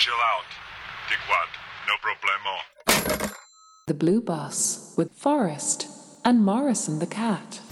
Chill out. Dickwad, no problemo. The Blue Bus with Forrest and Morrison the cat.